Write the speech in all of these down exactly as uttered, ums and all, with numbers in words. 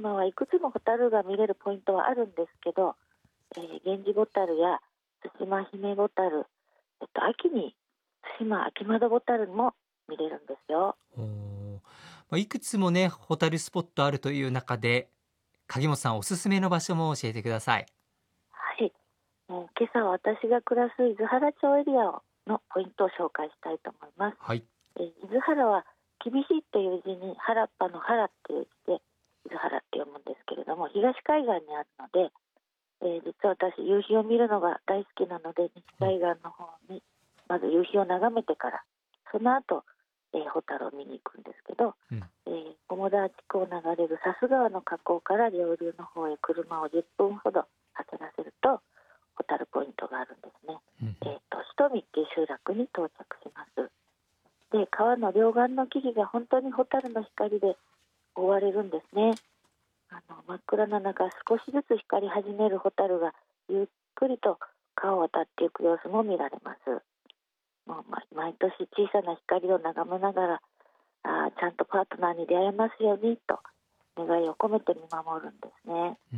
島はいくつもホタルが見れるポイントはあるんですけど、えー、ゲンジボタルや対馬姫ボタル、えっと、秋に対馬秋窓ボタルも見れるんですよ。 おー、まあ、いくつもねホタルスポットあるという中で影本さんおすすめの場所も教えてください。 はい、えー、今朝は私が暮らす伊豆原町エリアのポイントを紹介したいと思います。 はい。 えー、伊豆原は厳しいっていう字に原っぱの原っていう字で伊豆原って読むんですけれども、東海岸にあるので、えー、実は私夕日を見るのが大好きなので、西海岸の方にまず夕日を眺めてから、その後、えー、ホタルを見に行くんですけど、 うん、 えー、菰田地区を流れる佐須川の河口から上流の方へ車をじゅっぷんほど走らせるとホタルポイントがあるんですね。 うん、 えー、とひとみっていう集落に到着します。で、川の両岸の木々が本当にホタルの光で覆われるんですね。あの真っ暗な中、少しずつ光り始めるホタルがゆっくりと川を渡っていく様子も見られます。もう毎年小さな光を眺めながら、あちゃんとパートナーに出会えますようにと願いを込めて見守るんですね。 うん、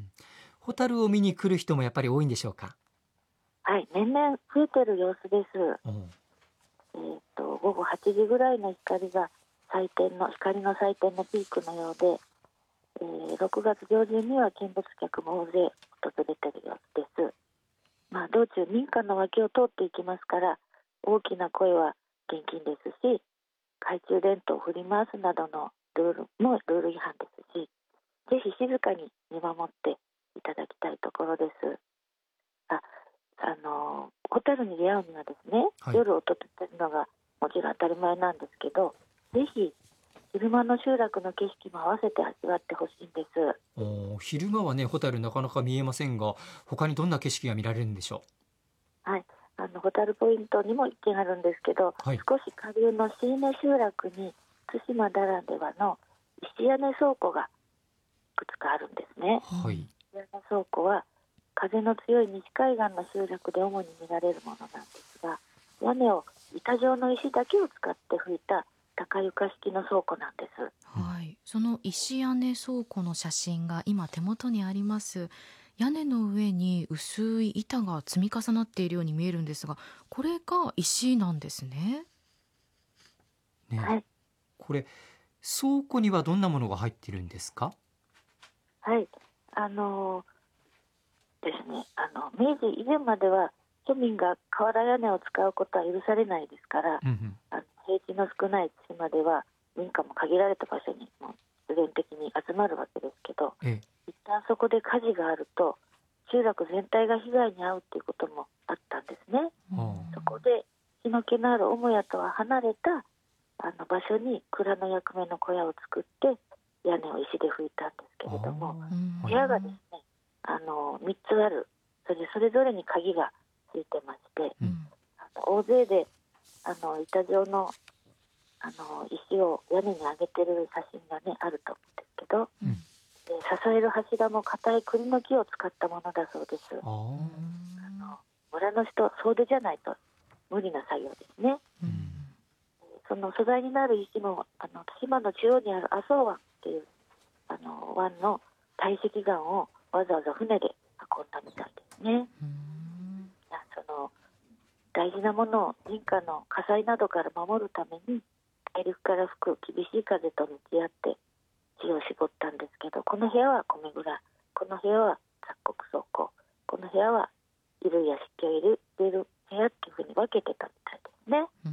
ホタルを見に来る人もやっぱり多いんでしょうか。 はい、年々増えてる様子です。えー、と午後はちじぐらいの光が祭典の光の祭典のピークのようで、えー、ろくがつ上旬には見物客も大勢訪れている様子です。まあ、道中民家の脇を通っていきますから、大きな声は厳禁ですし、懐中電灯を振り回すなどのルールもルール違反ですし、ぜひ静かに見守っていただきたいところです。あ、あのホタルに出会うにはですね、 はい、 夜を訪れるのがもちろん当たり前なんですけど、ぜひ昼間の集落の景色も合わせて味わってほしいんです。 お昼間はねホタルなかなか見えませんが、他にどんな景色が見られるんでしょはい、あのホタルポイントにも一軒あるんですけど、 う。はい。 少し下流の椎根集落に対馬ならではの石屋根倉庫がいくつかあるんですね。 はい。 石屋根倉庫は風の強い西海岸の集落で主に見られるものなんですが、屋根を板状の石だけを使って吹いた高床式の倉庫なんです。 はい、その石屋根倉庫の写真が今手元にあります。屋根の上に薄い板が積み重なっているように見えるんですが、これが石なんですね。 ね、 はい、 これ倉庫にはどんなものが入っているんですか。 はい、あのー、ですね、あの明治以前までは庶民が瓦屋根を使うことは許されないですから、 うんうん、 あの平地の少ない対馬では民家も限られた場所にも必然的に集まるわけですけど、 ええ、 一旦そこで火事があると集落全体が被害に遭うっていうこともあったんですね。 はそこで血の気のある母屋とは離れたあの場所に蔵の役目の小屋を作って屋根を石で拭いたんですけれども、 あ、 部屋がですね、あのみっつある、それでそれぞれに鍵がついてまして、 うん、 あの大勢であの板状のあの石を屋根に上げてる写真がねあると思うんですけど、 うん、 で支える柱も硬い栗の木を使ったものだそうです。ああの村の人総出じゃないと無理な作業ですね。 ー、うん、 その素材になる石もあの対馬の中央にある麻生湾っていうあの湾の堆積岩をわざわざ船で運んだみたいですね。いやその大事なものを人家の火災などから守るために大陸から吹く厳しい風と向き合って血を絞ったんですけど、この部屋は米蔵、この部屋は雑穀倉庫、この部屋は衣類や湿気を入れ入れる部屋っていうふうに分けてたみたいですね。 うん、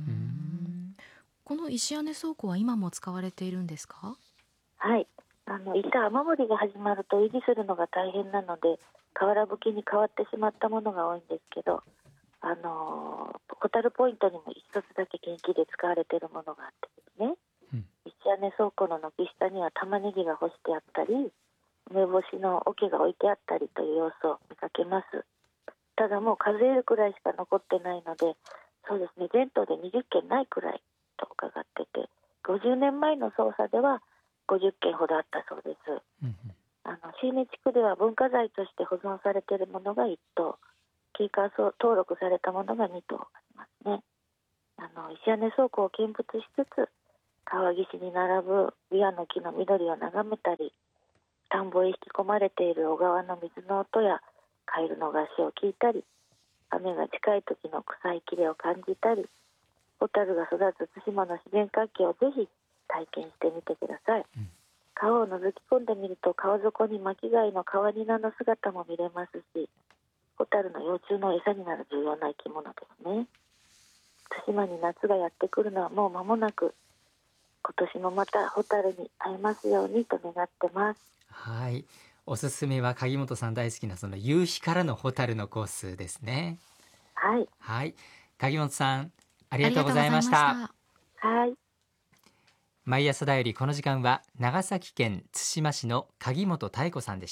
この石屋根倉庫は今も使われているんですか。 はい、あの板雨漏りが始まると維持するのが大変なので瓦葺きに変わってしまったものが多いんですけど、あのー、ホタルポイントにも一つだけ元気で使われているものがあってですね、 うん、 石屋根倉庫の軒下には玉ねぎが干してあったり梅干しの桶が置いてあったりという様子を見かけます。ただもう数えるくらいしか残ってないので、そうですね、全島でにじゅっけんないくらいと伺ってて、ごじゅうねんまえの捜査ではごじゅっけんほどあったそうです。 うん、 あの椎根地区では文化財として保存されているものがいっとう、景観登録されたものがにとうありますね。あの石屋根倉庫を見物しつつ川岸に並ぶビワの木の緑を眺めたり、 田んぼへ引き込まれている小川の水の音やカエルの合唱を聞いたり、雨が近い時の臭い霧を感じたり、ホタルが育つ対馬の自然環境をぜひ体験してみてください、うん、川を覗き込んでみると川底に巻貝のカワニナの姿も見れますし、ホタルの幼虫の餌になる重要な生き物ですね。対馬に夏がやってくるのはもう間もなく、今年もまたホタルに会えますようにと願ってます。 はい、おすすめは鍵本さん大好きなその夕日からのホタルのコースですね。 はい、 はい、鍵本さんありがとうございました。 はい、 毎朝だよりこの時間は長崎県対馬市の鍵本妙子さんでした。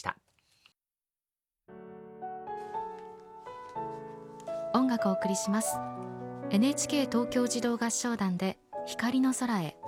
音楽をお送りします。 エヌエイチケー 東京児童合唱団で光の空へ。